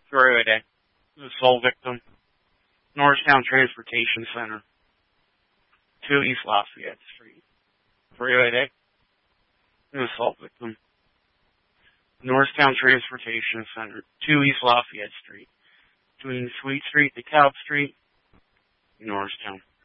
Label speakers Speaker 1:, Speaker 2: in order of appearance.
Speaker 1: Through it. The sole victim. Norristown Transportation Center. 2 East Lafayette Street. Through it. The sole victim. Norristown Transportation Center. 2 East Lafayette Street. Between Sweet Street to Cobb Street. Norristown.